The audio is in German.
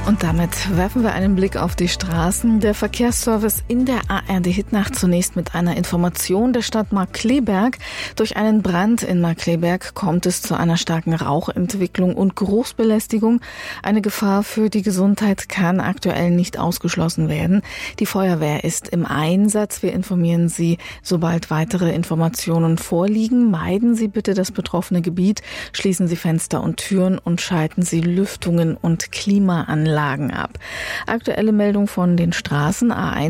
Und damit werfen wir einen Blick auf die Straßen. Der Verkehrsservice in der ARD-Hitnacht zunächst mit einer Information der Stadt Markkleeberg. Durch einen Brand in Markkleeberg kommt es zu einer starken Rauchentwicklung und Geruchsbelästigung. Eine Gefahr für die Gesundheit kann aktuell nicht ausgeschlossen werden. Die Feuerwehr ist im Einsatz. Wir informieren Sie, sobald weitere Informationen vorliegen. Meiden Sie bitte das betroffene Gebiet, schließen Sie Fenster und Türen und schalten Sie Lüftungen und Klimaanlagen ab. Aktuelle Meldung von den Straßen A1